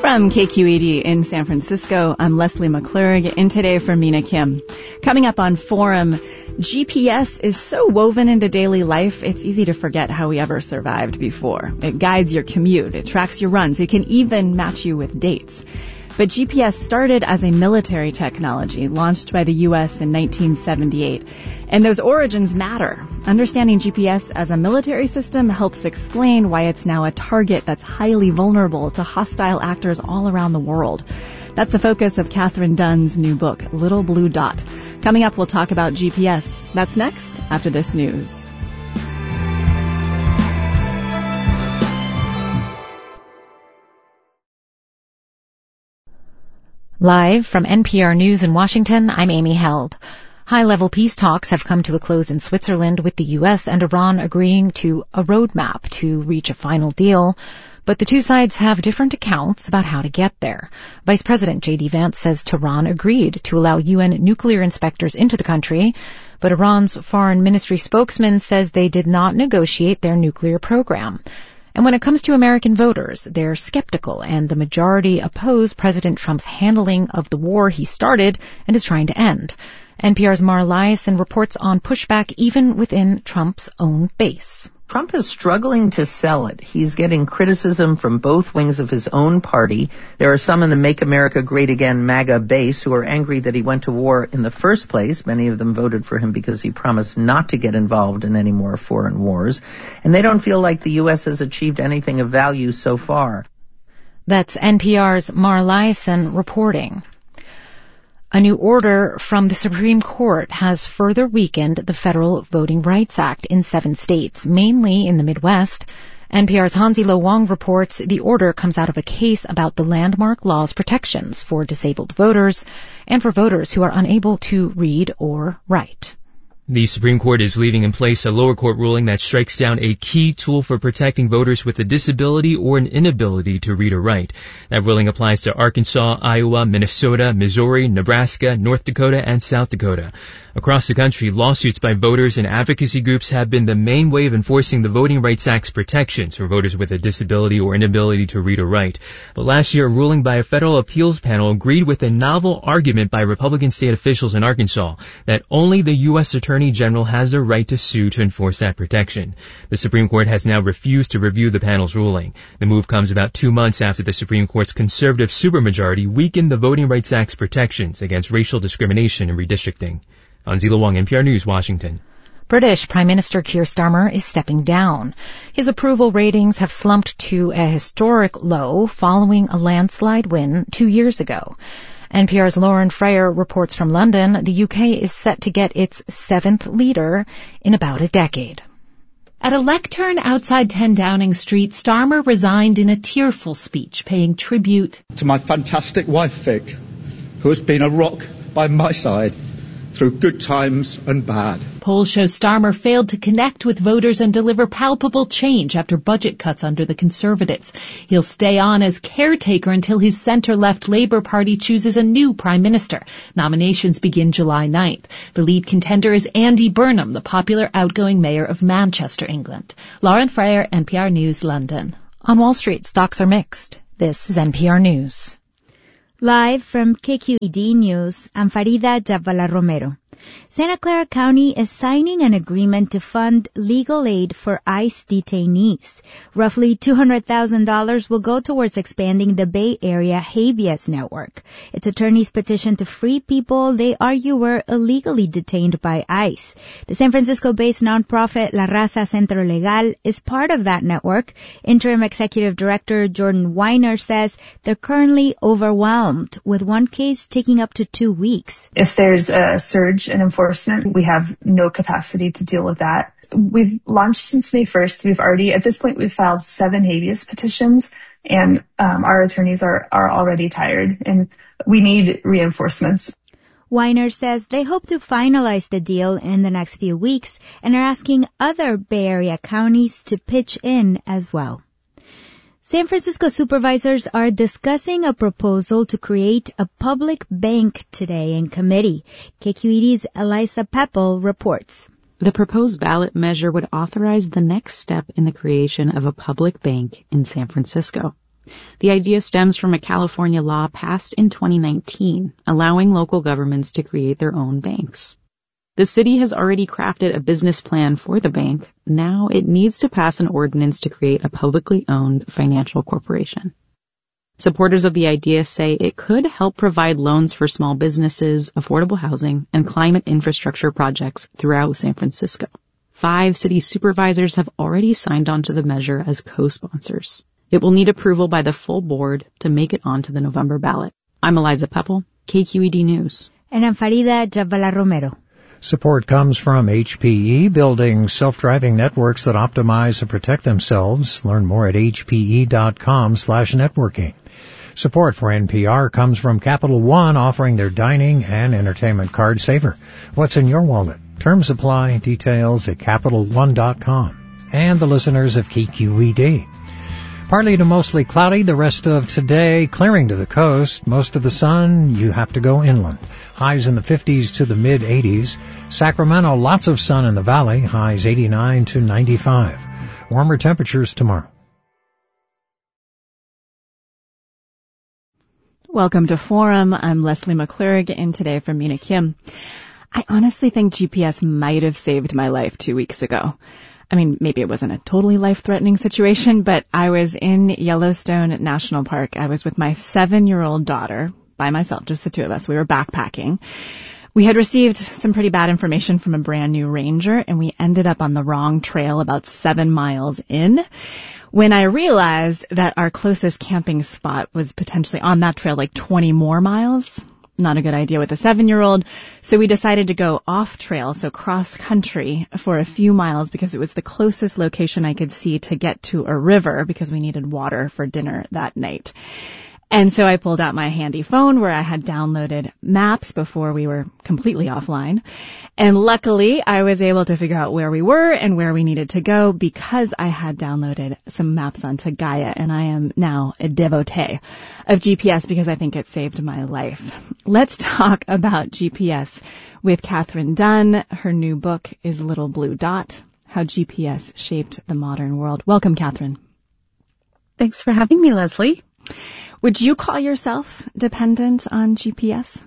From KQED in San Francisco, I'm Leslie McClurg, in today for Mina Kim. Coming up on Forum, GPS is so woven into daily life, it's easy to forget how we ever survived before. It guides your commute, it tracks your runs, it can even match you with dates. But GPS started as a military technology launched by the U.S. in 1978. And those origins matter. Understanding GPS as a military system helps explain why it's now a target that's highly vulnerable to hostile actors all around the world. That's the focus of Catherine Dunn's new book, Little Blue Dot. Coming up, we'll talk about GPS. That's next, after this news. Live from NPR News in Washington, I'm Amy Held. High-level peace talks have come to a close in Switzerland, with the U.S. and Iran agreeing to a roadmap to reach a final deal. But the two sides have different accounts about how to get there. Vice President J.D. Vance says Tehran agreed to allow UN nuclear inspectors into the country, but Iran's foreign ministry spokesman says they did not negotiate their nuclear program. And when it comes to American voters, they're skeptical, and the majority oppose President Trump's handling of the war he started and is trying to end. NPR's Mara Liasson reports on pushback even within Trump's own base. Trump is struggling to sell it. He's getting criticism from both wings of his own party. There are some in the Make America Great Again MAGA base who are angry that he went to war in the first place. Many of them voted for him because he promised not to get involved in any more foreign wars. And they don't feel like the U.S. has achieved anything of value so far. That's NPR's Mara Liasson reporting. A new order from the Supreme Court has further weakened the Federal Voting Rights Act in 7 states, mainly in the Midwest. NPR's Hansi Lo Wang reports the order comes out of a case about the landmark law's protections for disabled voters and for voters who are unable to read or write. The Supreme Court is leaving in place a lower court ruling that strikes down a key tool for protecting voters with a disability or an inability to read or write. That ruling applies to Arkansas, Iowa, Minnesota, Missouri, Nebraska, North Dakota, and South Dakota. Across the country, lawsuits by voters and advocacy groups have been the main way of enforcing the Voting Rights Act's protections for voters with a disability or inability to read or write. But last year, a ruling by a federal appeals panel agreed with a novel argument by Republican state officials in Arkansas that only the U.S. Attorney General has the right to sue to enforce that protection. The Supreme Court has now refused to review the panel's ruling. The move comes about 2 months after the Supreme Court's conservative supermajority weakened the Voting Rights Act's protections against racial discrimination and redistricting. Hansi Lo Wang, NPR News, Washington. British Prime Minister Keir Starmer is stepping down. His approval ratings have slumped to a historic low following a landslide win 2 years ago. NPR's Lauren Freyer reports from London. The UK is set to get its 7th leader in about a decade. At a lectern outside 10 Downing Street, Starmer resigned in a tearful speech, paying tribute to my fantastic wife, Vic, who has been a rock by my side through good times and bad. Polls show Starmer failed to connect with voters and deliver palpable change after budget cuts under the Conservatives. He'll stay on as caretaker until his centre-left Labour Party chooses a new Prime Minister. Nominations begin July 9th. The lead contender is Andy Burnham, the popular outgoing mayor of Manchester, England. Lauren Freyer, NPR News, London. On Wall Street, stocks are mixed. This is NPR News. Live from KQED News, I'm Farida Jabvala Romero. Santa Clara County is signing an agreement to fund legal aid for ICE detainees. Roughly $200,000 will go towards expanding the Bay Area habeas network. Its attorneys petition to free people they argue were illegally detained by ICE. The San Francisco-based nonprofit La Raza Centro Legal is part of that network. Interim Executive Director Jordan Weiner says they're currently overwhelmed, with one case taking up to 2 weeks. If there's a surge in enforcement, we have no capacity to deal with that. We've launched since May 1st. At this point, we've filed 7 habeas petitions, and our attorneys are already tired, and we need reinforcements. Weiner says they hope to finalize the deal in the next few weeks and are asking other Bay Area counties to pitch in as well. San Francisco supervisors are discussing a proposal to create a public bank today in committee. KQED's Eliza Peppel reports. The proposed ballot measure would authorize the next step in the creation of a public bank in San Francisco. The idea stems from a California law passed in 2019, allowing local governments to create their own banks. The city has already crafted a business plan for the bank. Now it needs to pass an ordinance to create a publicly owned financial corporation. Supporters of the idea say it could help provide loans for small businesses, affordable housing, and climate infrastructure projects throughout San Francisco. 5 city supervisors have already signed on to the measure as co-sponsors. It will need approval by the full board to make it onto the November ballot. I'm Eliza Peppel, KQED News. And I'm Farida Jabvala Romero. Support comes from HPE, building self-driving networks that optimize and protect themselves. Learn more at hpe.com/networking. Support for NPR comes from Capital One, offering their dining and entertainment card saver. What's in your wallet? Terms apply. Details at CapitalOne.com. And the listeners of KQED. Partly to mostly cloudy the rest of today, clearing to the coast. Most of the sun, you have to go inland. Highs in the 50s to the mid-80s. Sacramento, lots of sun in the valley. Highs 89 to 95. Warmer temperatures tomorrow. Welcome to Forum. I'm Leslie McClurg, and today from Mina Kim. I honestly think GPS might have saved my life 2 weeks ago. I mean, maybe it wasn't a totally life-threatening situation, but I was in Yellowstone National Park. I was with my 7-year-old daughter by myself, just the two of us. We were backpacking. We had received some pretty bad information from a brand new ranger, and we ended up on the wrong trail about 7 miles in, when I realized that our closest camping spot was potentially on that trail like 20 more miles. Not a good idea with a 7-year-old. So we decided to go off trail, so cross country for a few miles because it was the closest location I could see to get to a river because we needed water for dinner that night. And so I pulled out my handy phone where I had downloaded maps before we were completely offline. And luckily, I was able to figure out where we were and where we needed to go because I had downloaded some maps onto Gaia. And I am now a devotee of GPS because I think it saved my life. Let's talk about GPS with Catherine Dunn. Her new book is Little Blue Dot, How GPS Shaped the Modern World. Welcome, Catherine. Thanks for having me, Leslie. Would you call yourself dependent on GPS?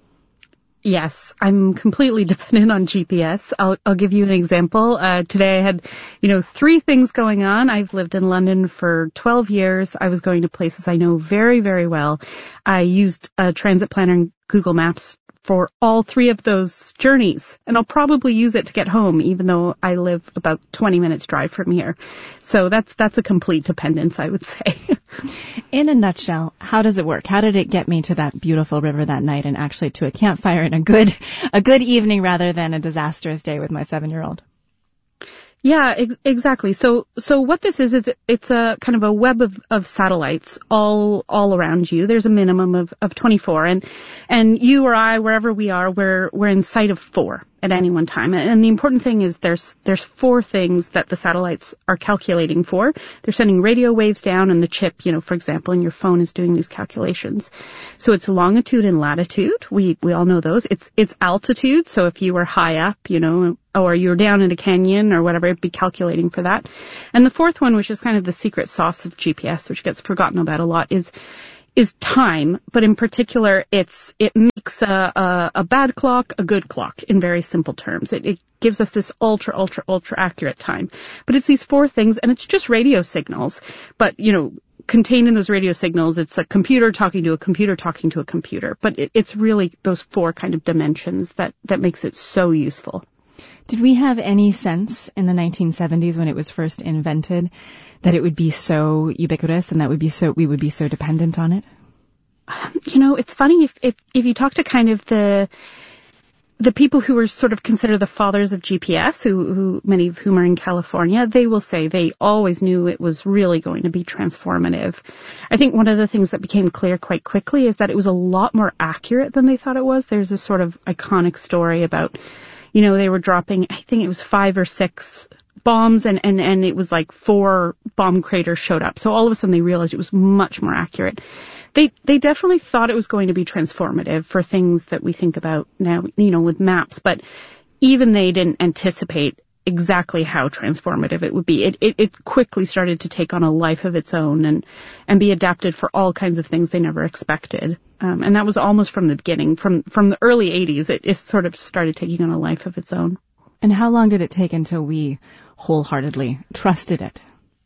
Yes, I'm completely dependent on GPS. I'll give you an example. Today I had, 3 things going on. I've lived in London for 12 years. I was going to places I know very, very well. I used a transit planner and Google Maps for all 3 of those journeys. And I'll probably use it to get home, even though I live about 20 minutes drive from here. So that's a complete dependence, I would say. In a nutshell, how does it work? How did it get me to that beautiful river that night and actually to a campfire and a good evening rather than a disastrous day with my 7-year-old? Yeah, exactly. So what this is it's a kind of a web of satellites all around you. There's a minimum of 24 and you or I, wherever we are, we're in sight of 4 at any one time. And the important thing is there's 4 things that the satellites are calculating for. They're sending radio waves down and the chip, for example, in your phone is doing these calculations. So it's longitude and latitude. We all know those. It's altitude. So if you were high up, or you're down in a canyon or whatever, it'd be calculating for that. And the 4th one, which is kind of the secret sauce of GPS, which gets forgotten about a lot, is time, but in particular, it makes a bad clock a good clock in very simple terms. It gives us this ultra accurate time. But it's these 4 things, and it's just radio signals. But, contained in those radio signals, it's a computer talking to a computer talking to a computer. But it's really those 4 kind of dimensions that makes it so useful. Did we have any sense in the 1970s when it was first invented that it would be so ubiquitous and that we would be so dependent on it? It's funny if you talk to kind of the people who are sort of considered the fathers of GPS, who many of whom are in California, they will say they always knew it was really going to be transformative. I think one of the things that became clear quite quickly is that it was a lot more accurate than they thought it was. There's this sort of iconic story about they were dropping, I think it was 5 or 6 bombs and it was like 4 bomb craters showed up. So all of a sudden they realized it was much more accurate. They definitely thought it was going to be transformative for things that we think about now, with maps, but even they didn't anticipate exactly how transformative it would be. It quickly started to take on a life of its own and be adapted for all kinds of things they never expected. And that was almost from the beginning. From the early 80s, it sort of started taking on a life of its own. And how long did it take until we wholeheartedly trusted it?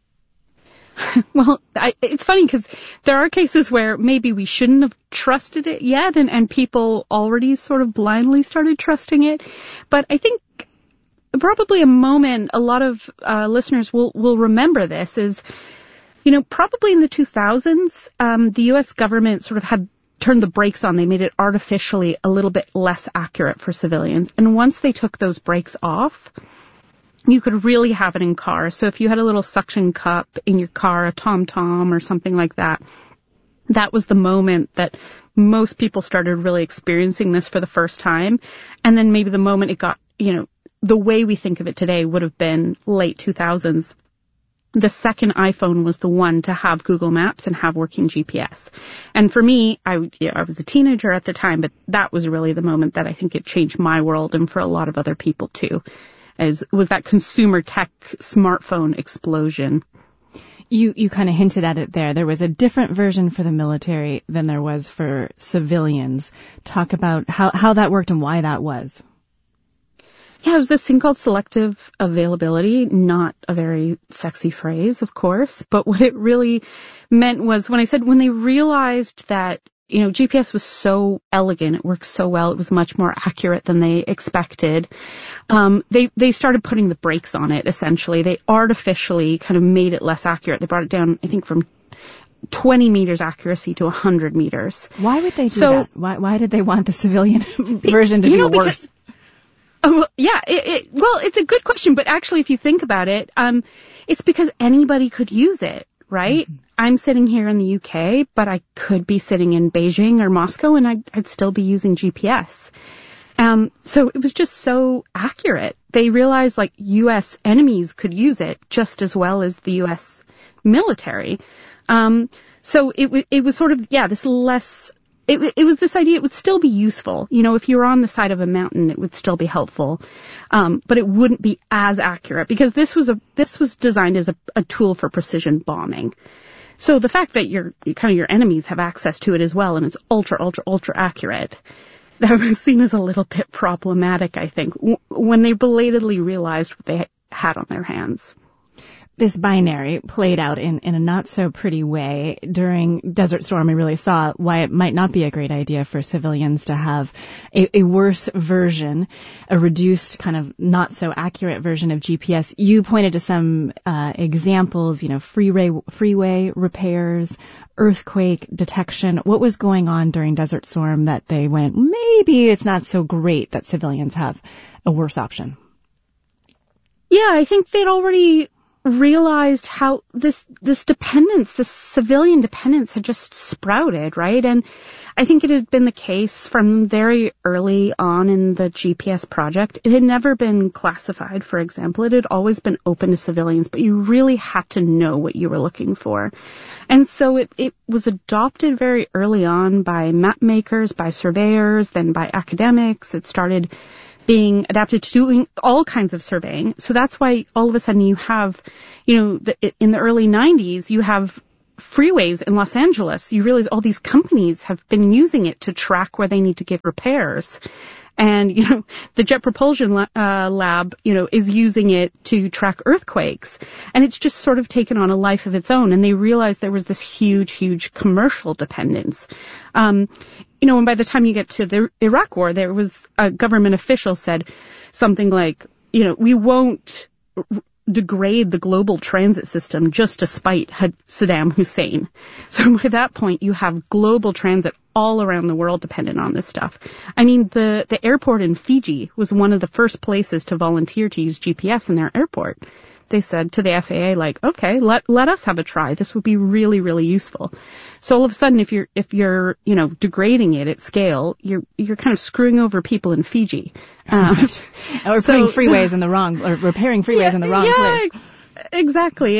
Well, it's funny because there are cases where maybe we shouldn't have trusted it yet, and people already sort of blindly started trusting it. But I think probably a moment a lot of listeners will remember this is, probably in the 2000s, the U.S. government sort of had turned the brakes on. They made it artificially a little bit less accurate for civilians. And once they took those brakes off, you could really have it in cars. So if you had a little suction cup in your car, a TomTom or something like that, that was the moment that most people started really experiencing this for the first time. And then maybe the moment it got, the way we think of it today would have been late 2000s. The second iPhone was the one to have Google Maps and have working GPS. And for me, I was a teenager at the time, but that was really the moment that I think it changed my world, and for a lot of other people too. It was that consumer tech smartphone explosion. You kind of hinted at it there. There was a different version for the military than there was for civilians. Talk about how that worked and why that was. Yeah, it was this thing called selective availability, not a very sexy phrase, of course, but what it really meant was when they realized that, GPS was so elegant, it worked so well, it was much more accurate than they expected, they started putting the brakes on it, essentially. They artificially kind of made it less accurate. They brought it down, I think, from 20 meters accuracy to 100 meters. Why would they do that? Why did they want the civilian version to be worse? Well, yeah, it's a good question, but actually if you think about it, it's because anybody could use it, right? Mm-hmm. I'm sitting here in the UK, but I could be sitting in Beijing or Moscow and I'd still be using GPS. So it was just so accurate. They realized US enemies could use it just as well as the US military. So it was sort of, this less, it was this idea it would still be useful. If you were on the side of a mountain, it would still be helpful. But it wouldn't be as accurate because this was designed as a tool for precision bombing. So the fact that your enemies have access to it as well, and it's ultra, ultra, ultra accurate, that was seen as a little bit problematic, I think, when they belatedly realized what they had on their hands. This binary played out in a not so pretty way. During Desert Storm, we really saw why it might not be a great idea for civilians to have a worse version, a reduced kind of not so accurate version of GPS. You pointed to some examples, freeway repairs, earthquake detection. What was going on during Desert Storm that they went, maybe it's not so great that civilians have a worse option? Yeah, I think they'd already realized how this dependence, this civilian dependence had just sprouted, right? And I think it had been the case from very early on in the GPS project. It had never been classified, for example. It had always been open to civilians, but you really had to know what you were looking for. And so it was adopted very early on by map makers, by surveyors, then by academics. It started being adapted to doing all kinds of surveying. So that's why all of a sudden you have, in the early 90s, you have freeways in Los Angeles. You realize all these companies have been using it to track where they need to give repairs. And, the Jet Propulsion Lab, is using it to track earthquakes. And it's just sort of taken on a life of its own. And they realized there was this huge, huge commercial dependence. And by the time you get to the Iraq War, there was a government official said something like, we won't degrade the global transit system just to spite Saddam Hussein. So by that point, you have global transit all around the world dependent on this stuff. I mean, the airport in Fiji was one of the first places to volunteer to use GPS in their airport. They said to the FAA, okay, let us have a try. This would be really, really useful. So all of a sudden, if you're degrading it at scale, you're kind of screwing over people in Fiji. Or putting freeways in the wrong, or repairing freeways in the wrong place. Exactly.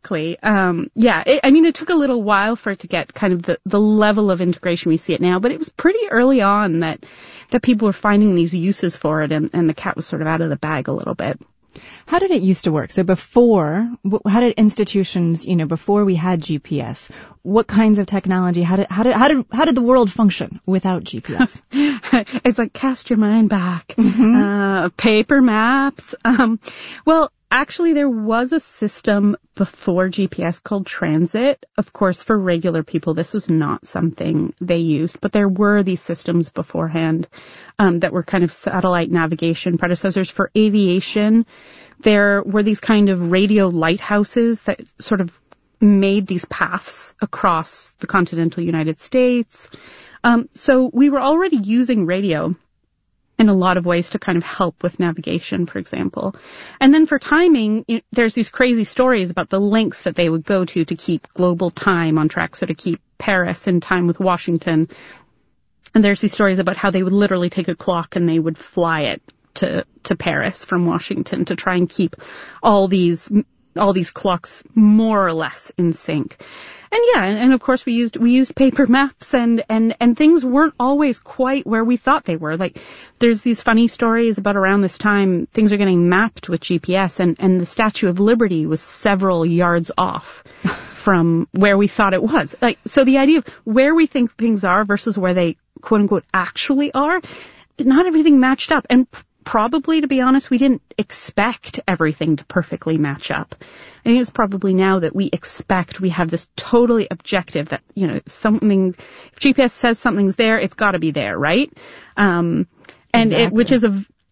It took a little while for it to get kind of the level of integration we see it now, but it was pretty early on that people were finding these uses for it, and the cat was sort of out of the bag a little bit. How did it used to work? So before, how did institutions, before we had GPS, what kinds of technology, how did the world function without GPS? It's like, cast your mind back. Paper maps. Well, actually, there was a system before GPS called Transit. Of course, for regular people, this was not something they used, but there were these systems beforehand that were kind of satellite navigation predecessors. For aviation, there were these kind of radio lighthouses that sort of made these paths across the continental United States. So we were already using radio in a lot of ways to kind of help with navigation, for example. And then for timing, there's these crazy stories about the lengths that they would go to keep global time on track, so to keep Paris in time with Washington. And there's these stories about how they would literally take a clock and they would fly it to Paris from Washington to try and keep all these clocks more or less in sync. And of course we used paper maps and things weren't always quite where we thought they were. Like, there's these funny stories about around this time things are getting mapped with GPS and the Statue of Liberty was several yards off from where we thought it was. Like, so the idea of where we think things are versus where they quote unquote actually are, not everything matched up. And probably, to be honest, we didn't expect everything to perfectly match up. I think it's probably now that we have this totally objective that, something, if GPS says something's there, it's got to be there, right? Exactly. Which is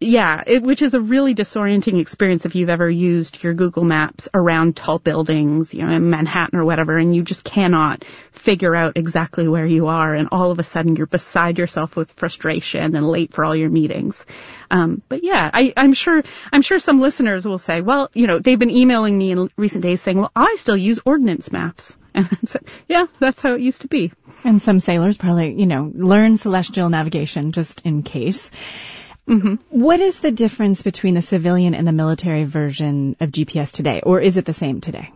a really disorienting experience if you've ever used your Google Maps around tall buildings, in Manhattan or whatever, and you just cannot figure out exactly where you are, and all of a sudden you're beside yourself with frustration and late for all your meetings. But yeah, I'm sure some listeners will say, well, they've been emailing me in recent days saying, well, I still use ordnance maps. And I said, yeah, that's how it used to be. And some sailors probably, learn celestial navigation just in case. Mm-hmm. What is the difference between the civilian and the military version of GPS today? Or is it the same today?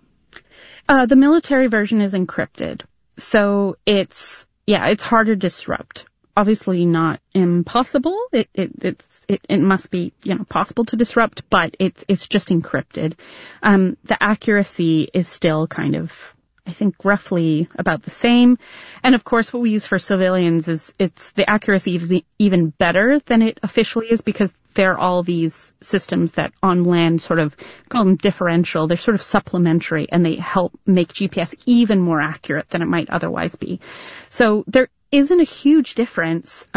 The military version is encrypted. So it's hard to disrupt. Obviously not impossible. It must be, possible to disrupt, but it's just encrypted. The accuracy is still kind of, I think, roughly about the same. And of course, what we use for civilians is the accuracy is even better than it officially is, because there are all these systems that on land sort of call them differential. They're sort of supplementary, and they help make GPS even more accurate than it might otherwise be. So there isn't a huge difference.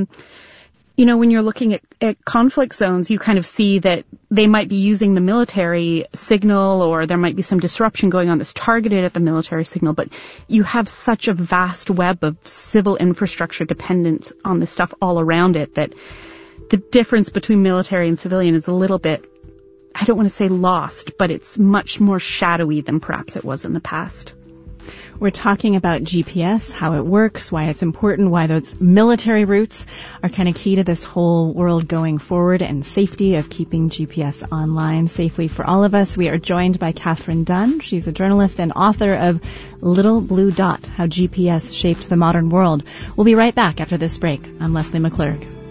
When you're looking at conflict zones, you kind of see that they might be using the military signal, or there might be some disruption going on that's targeted at the military signal, but you have such a vast web of civil infrastructure dependent on this stuff all around it that the difference between military and civilian is a little bit, I don't want to say lost, but it's much more shadowy than perhaps it was in the past. We're talking about GPS, how it works, why it's important, why those military routes are kind of key to this whole world going forward, and safety of keeping GPS online safely for all of us. We are joined by Katherine Dunn. She's a journalist and author of Little Blue Dot, How GPS Shaped the Modern World. We'll be right back after this break. I'm Leslie McClurg.